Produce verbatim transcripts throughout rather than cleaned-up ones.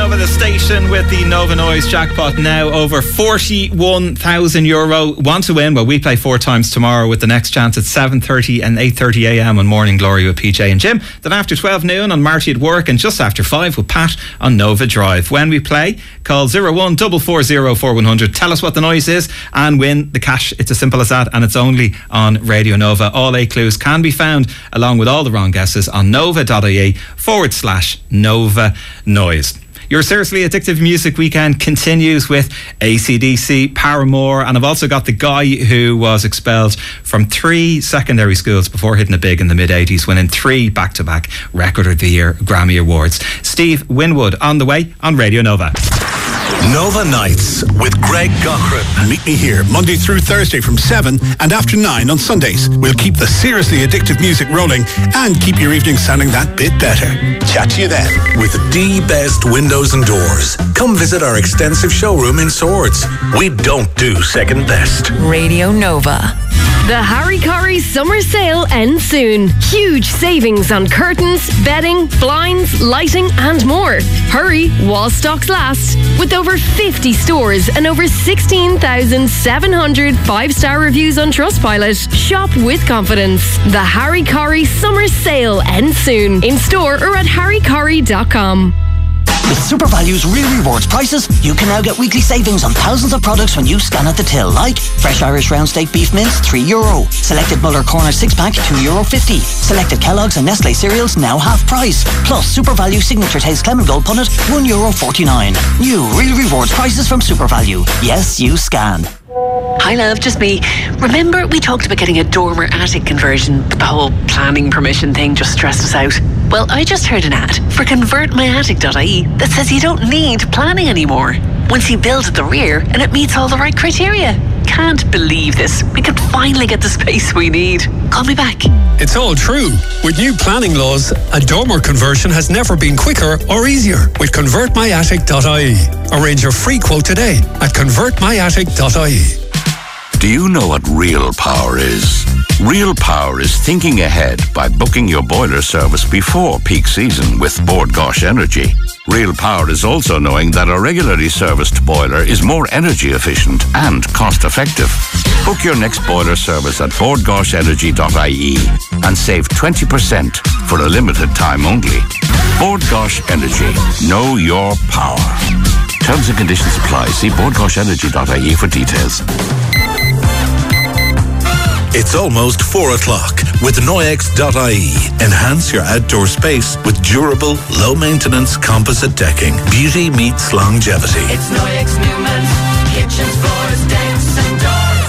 Nova, the station with the Nova Noise jackpot now over forty-one thousand euro. Want to win? Well, we play four times tomorrow with the next chance at seven thirty and eight thirty a m on Morning Glory with P J and Jim. Then after twelve noon on Marty at Work, and just after five with Pat on Nova Drive. When we play, call zero one four four zero four one zero zero. Tell us what the noise is and win the cash. It's as simple as that, and it's only on Radio Nova. All eight clues can be found along with all the wrong guesses on nova.ie forward slash Nova Noise. Your Seriously Addictive Music Weekend continues with A C D C, Paramore, and I've also got the guy who was expelled from three secondary schools before hitting it big in the mid-eighties, winning three back-to-back Record of the Year Grammy Awards. Steve Winwood on the way on Radio Nova. Nova Nights with Greg Cochran. Meet me here Monday through Thursday from seven and after nine on Sundays. We'll keep the seriously addictive music rolling and keep your evening sounding that bit better. Chat to you then. With the best windows and doors. Come visit our extensive showroom in Swords. We don't do second best. Radio Nova. The Harry Corrie summer sale ends soon. Huge savings on curtains, bedding, blinds, lighting and more. Hurry while stocks last. With over fifty stores and over sixteen thousand seven hundred five-star reviews on Trustpilot. Shop with confidence. The Harry Corrie summer sale ends soon. In store or at harry corrie dot com. With SuperValue's Real Rewards prices, you can now get weekly savings on thousands of products when you scan at the till, like fresh Irish round steak beef mince, three euro. Selected Muller Corner six pack, two euro fifty. Selected Kellogg's and Nestle cereals, now half price. Plus, SuperValue Signature Taste Clement Gold Punnet, one euro forty-nine. New Real Rewards prices from SuperValue. Yes, you scan. Hi love, just me. Remember we talked about getting a dormer attic conversion, but the whole planning permission thing just stressed us out? Well, I just heard an ad for convert my attic dot I E that says you don't need planning anymore once you build at the rear and it meets all the right criteria. Can't believe this. We could finally get the space we need. Call me back. It's all true. With new planning laws, a dormer conversion has never been quicker or easier with convert my attic dot I E. Arrange your free quote today at convert my attic dot I E. Do you know what real power is? Real power is thinking ahead by booking your boiler service before peak season with Bord Gáis Energy. Real power is also knowing that a regularly serviced boiler is more energy efficient and cost effective. Book your next boiler service at bord gáis energy dot I E and save twenty percent for a limited time only. Bord Gáis Energy. Know your power. Terms and conditions apply. See bord gáis energy dot I E for details. It's almost four o'clock with Noyex dot I E. Enhance your outdoor space with durable, low-maintenance composite decking. Beauty meets longevity. It's Noyex Newman. Kitchens, floors, decks and doors.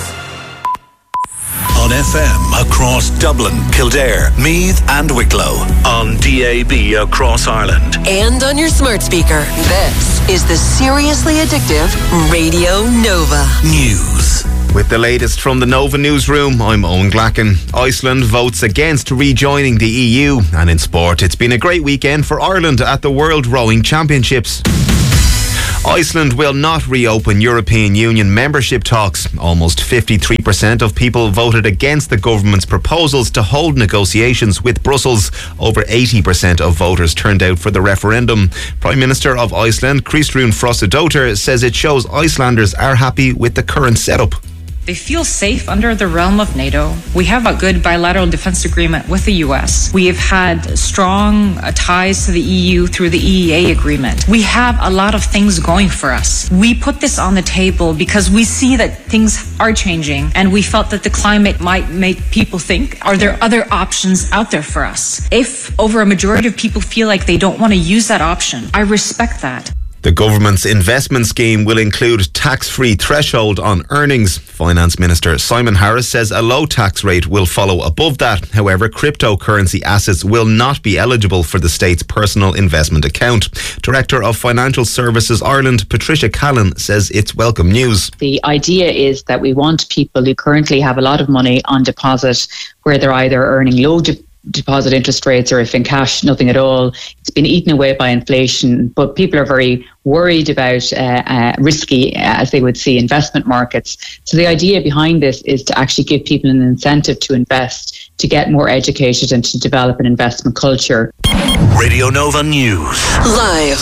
On F M across Dublin, Kildare, Meath and Wicklow. On D A B across Ireland. And on your smart speaker. This is the Seriously Addictive Radio Nova. News. With the latest from the Nova Newsroom, I'm Owen Glacken. Iceland votes against rejoining the E U. And in sport, it's been a great weekend for Ireland at the World Rowing Championships. Iceland will not reopen European Union membership talks. Almost fifty-three percent of people voted against the government's proposals to hold negotiations with Brussels. Over eighty percent of voters turned out for the referendum. Prime Minister of Iceland, Kristrún Frostadóttir, says it shows Icelanders are happy with the current setup. They feel safe under the realm of NATO. We have a good bilateral defense agreement with the U S. We have had strong uh, ties to the E U through the E E A agreement. We have a lot of things going for us. We put this on the table because we see that things are changing, and we felt that the climate might make people think, are there other options out there for us? If over a majority of people feel like they don't want to use that option, I respect that. The government's investment scheme will include tax-free threshold on earnings. Finance Minister Simon Harris says a low tax rate will follow above that. However, cryptocurrency assets will not be eligible for the state's personal investment account. Director of Financial Services Ireland, Patricia Callan, says it's welcome news. The idea is that we want people who currently have a lot of money on deposit, where they're either earning low de- deposit interest rates or if in cash, nothing at all. It's been eaten away by inflation, but people are very worried about uh, uh, risky, as they would see, investment markets. So the idea behind this is to actually give people an incentive to invest, to get more educated and to develop an investment culture. Radio Nova News. Live.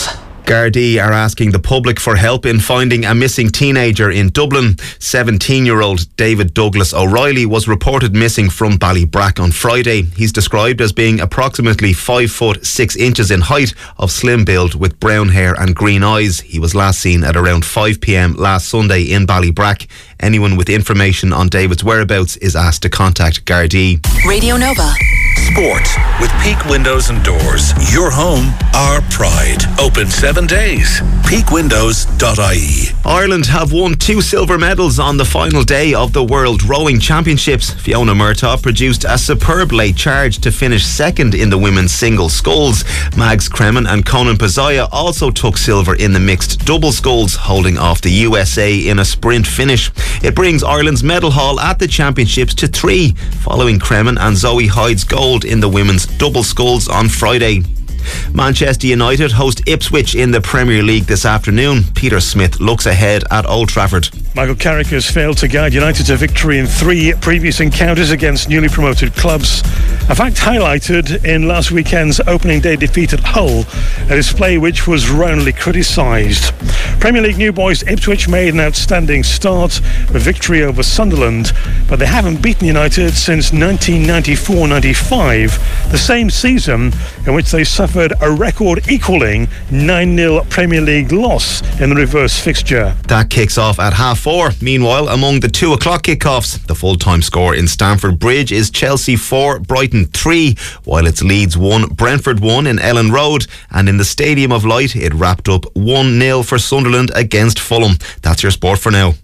Gardaí are asking the public for help in finding a missing teenager in Dublin. seventeen-year-old David Douglas O'Reilly was reported missing from Ballybrack on Friday. He's described as being approximately five foot six inches in height, of slim build with brown hair and green eyes. He was last seen at around five p.m. last Sunday in Ballybrack. Anyone with information on David's whereabouts is asked to contact Gardaí. Radio Nova. Sport with Peak Windows and Doors. Your home, our pride. Open seven days. peak windows dot I E. Ireland have won two silver medals on the final day of the World Rowing Championships. Fiona Murtaugh produced a superb late charge to finish second in the women's single sculls. Mags Kremen and Conan Pazaya also took silver in the mixed double sculls, holding off the U S A in a sprint finish. It brings Ireland's medal haul at the championships to three, following Kremen and Zoe Hyde's gold in the women's double sculls on Friday. Manchester United host Ipswich in the Premier League this afternoon. Peter Smith looks ahead at Old Trafford. Michael Carrick has failed to guide United to victory in three previous encounters against newly promoted clubs. A fact highlighted in last weekend's opening day defeat at Hull, a display which was roundly criticised. Premier League new boys Ipswich made an outstanding start with victory over Sunderland, but they haven't beaten United since nineteen ninety-four ninety-five, the same season in which they suffered a record-equalling nine nil Premier League loss in the reverse fixture. That kicks off at half four. Meanwhile, among the two o'clock kickoffs, the full-time score in Stamford Bridge is Chelsea four, Brighton three, while it's Leeds one, Brentford one in Ellen Road, and in the Stadium of Light it wrapped up one nil for Sunderland against Fulham. That's your sport for now.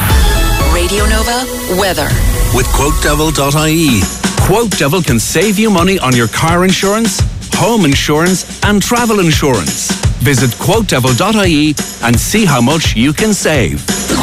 Radio Nova weather with quote devil dot I E. Quote Devil can save you money on your car insurance, home insurance and travel insurance. Visit quote devil dot I E and see how much you can save.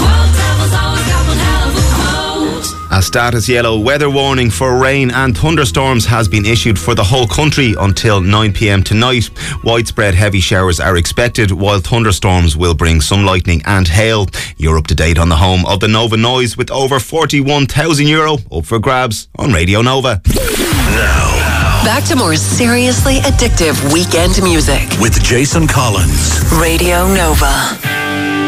A status yellow weather warning for rain and thunderstorms has been issued for the whole country until nine p.m. tonight. Widespread heavy showers are expected, while thunderstorms will bring some lightning and hail. You're up to date on the home of the Nova Noise, with over forty-one thousand euro up for grabs on Radio Nova. Now, back to more seriously addictive weekend music with Jason Collins. Radio Nova.